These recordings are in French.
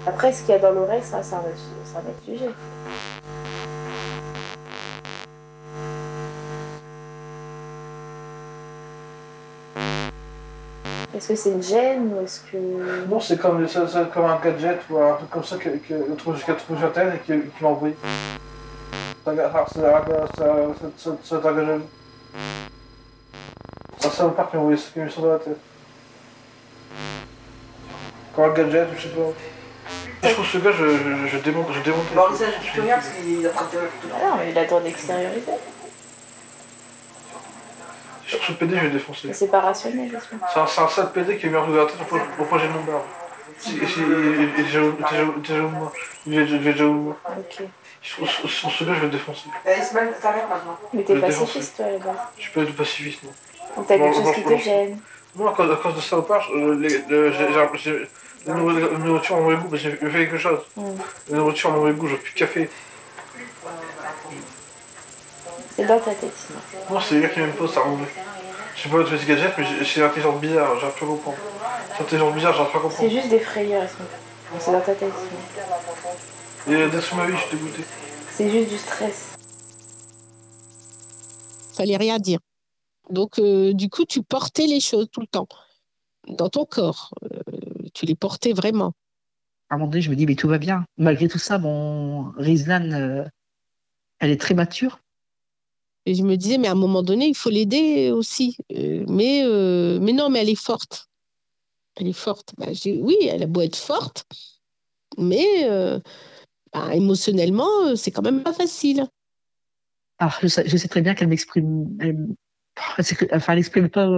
Après, ce qu'il y a dans l'oreille, ça va être jugé. Est-ce que c'est une gêne ou est-ce que... Non, c'est comme un gadget ou un truc comme ça qu'elle trouve sur Internet et qui m'envoie. Ça t'engage. C'est un salopard qui m'a envoyé ça, qui m'a mis ça dans la tête. Comme un gadget, je sais pas. Je trouve ce gars, je démonte. Bon, ça, je peux rien parce qu'il est en train de tout. Ah non, mais il a le droit d'extérioriser. Sur ce PD, je vais le défoncer. C'est pas rationnel, j'espère. C'est un sale PD qui est mis en dessous de la tête pour projet de mon barbe. Il est déjà où moi. Ok. Sur ce gars, je vais le défoncer. Ismaël, t'arrêtes maintenant. Mais t'es pacifiste, toi, là-bas. Je suis pas du pacifiste, non. Donc t'as quelque chose qui te gêne. Non, à cause de ça, au part, la nourriture en mauvais goût, parce que j'ai fait quelque chose. La nourriture en mauvais goût, j'ai plus de café. C'est dans ta tête. Non, c'est les gars qui m'aiment pas, ça remonte. Je sais pas où tu fais ce gadget, mais c'est l'intelligence bizarre, j'arrive pas à comprendre. C'est l'intelligence bizarre, j'arrive pas à comprendre. C'est juste des frayeurs, Ismaël. C'est dans ta tête. Et d'être sur ma vie, je suis dégoûté. C'est juste du stress. Fallait rien dire. Donc, du coup, tu portais les choses tout le temps dans ton corps. Tu les portais vraiment. À un moment donné, je me dis, mais tout va bien. Malgré tout ça, bon, Rizlan, elle est très mature. Et je me disais, mais à un moment donné, il faut l'aider aussi. Mais non, mais elle est forte. Elle est forte. Bah, oui, elle a beau être forte, mais émotionnellement, c'est quand même pas facile. Ah, je sais très bien qu'elle m'exprime. Elle exprime pas.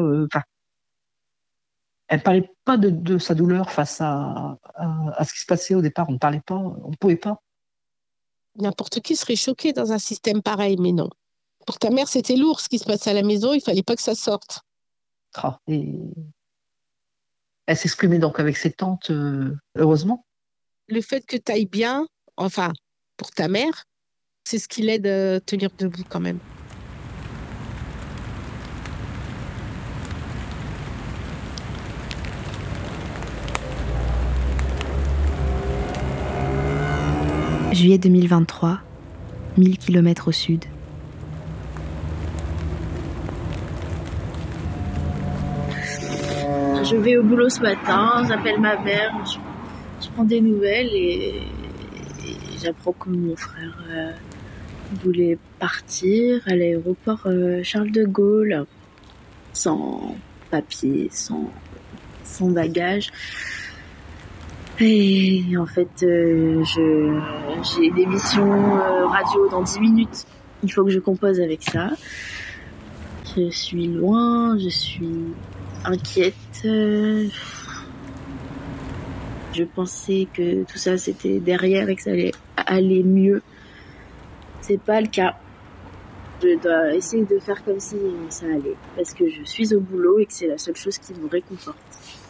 Elle parlait pas de sa douleur face à ce qui se passait au départ. On ne parlait pas, on ne pouvait pas. N'importe qui serait choqué dans un système pareil, mais non. Pour ta mère, c'était lourd ce qui se passait à la maison, il fallait pas que ça sorte. Ah, et elle s'exprimait donc avec ses tantes, heureusement. Le fait que tu ailles bien, enfin, pour ta mère, c'est ce qui l'aide à tenir debout quand même. Juillet 2023, 1000 km au sud. Je vais au boulot ce matin, j'appelle ma mère, je prends des nouvelles et j'apprends que mon frère voulait partir à l'aéroport Charles de Gaulle, sans papier, sans bagage. Et en fait, j'ai une émission radio dans 10 minutes. Il faut que je compose avec ça. Je suis loin, je suis inquiète. Je pensais que tout ça c'était derrière et que ça allait aller mieux. C'est pas le cas. Je dois essayer de faire comme si ça allait. Parce que je suis au boulot et que c'est la seule chose qui me réconforte.